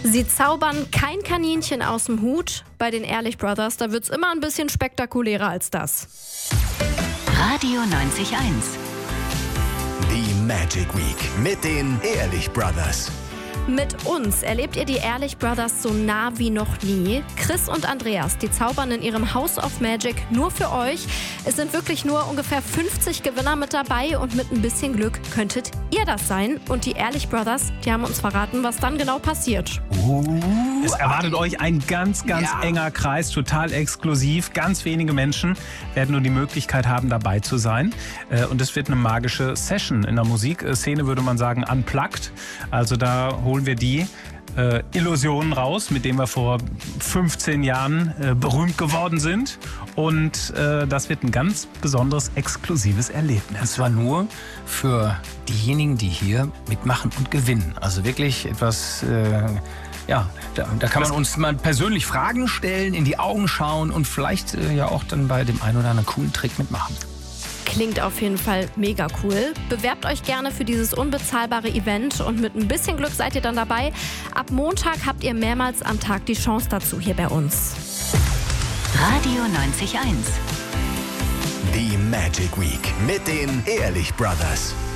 Sie zaubern kein Kaninchen aus dem Hut. Bei den Ehrlich Brothers, da wird's immer ein bisschen spektakulärer als das. Radio 90.1. Die Magic Week mit den Ehrlich Brothers. Mit uns erlebt ihr die Ehrlich Brothers so nah wie noch nie. Chris und Andreas, die zaubern in ihrem House of Magic nur für euch. Es sind wirklich nur ungefähr 50 Gewinner mit dabei und mit ein bisschen Glück könntet ihr das sein. Und die Ehrlich Brothers, die haben uns verraten, was dann genau passiert. Es erwartet euch ein ganz enger Kreis, total exklusiv. Ganz wenige Menschen werden nur die Möglichkeit haben, dabei zu sein. Und es wird eine magische Session. In der Musikszene würde man sagen unplugged. Also da holen wir die Illusionen raus, mit denen wir vor 15 Jahren berühmt geworden sind. Und das wird ein ganz besonderes, exklusives Erlebnis. Und zwar nur für diejenigen, die hier mitmachen und gewinnen. Also wirklich etwas... Da kann man uns mal persönlich Fragen stellen, in die Augen schauen und vielleicht ja auch dann bei dem einen oder anderen coolen Trick mitmachen. Klingt auf jeden Fall mega cool. Bewerbt euch gerne für dieses unbezahlbare Event und mit ein bisschen Glück seid ihr dann dabei. Ab Montag habt ihr mehrmals am Tag die Chance dazu hier bei uns. Radio 90.1. Die Magic Week mit den Ehrlich Brothers.